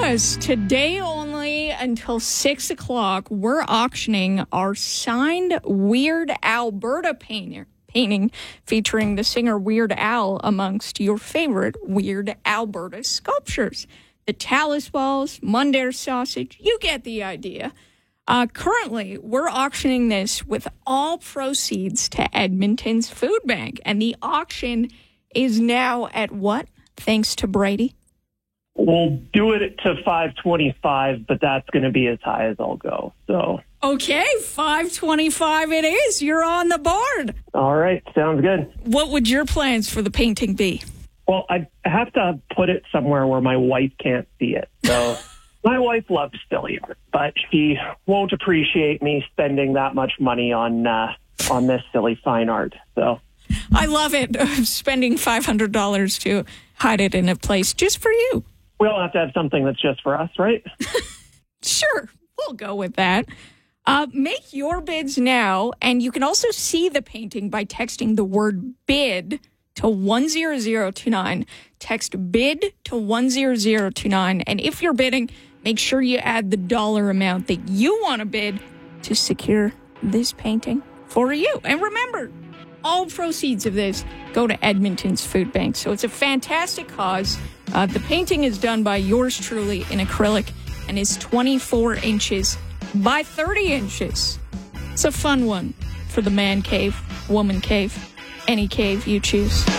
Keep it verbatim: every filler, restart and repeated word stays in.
Yes, today only until six o'clock, we're auctioning our signed Weird Alberta painter, painting featuring the singer Weird Al amongst your favorite Weird Alberta sculptures. The Talus Balls, Mundare Sausage, you get the idea. Uh, currently, we're auctioning this with all proceeds to Edmonton's Food Bank. And the auction is now at what, thanks to Brady? We'll do it to five twenty-five, but that's going to be as high as I'll go. So okay, five twenty-five it is. You're on the board. All right, sounds good. What would your plans for the painting be? Well, I have to put it somewhere where my wife can't see it. So my wife loves silly art, but she won't appreciate me spending that much money on uh, on this silly fine art. So I love it. Spending five hundred dollars to hide it in a place just for you. We'll have to have something that's just for us, right? Sure, we'll go with that. Uh, make your bids now, and you can also see the painting by texting the word bid to one zero zero two nine. Text bid to one zero zero two nine, and if you're bidding, make sure you add the dollar amount that you want to bid to secure this painting for you. And remember, all proceeds of this go to Edmonton's Food Bank. So it's a fantastic cause. Uh, the painting is done by yours truly in acrylic and is twenty-four inches by thirty inches. It's a fun one for the man cave, woman cave, any cave you choose.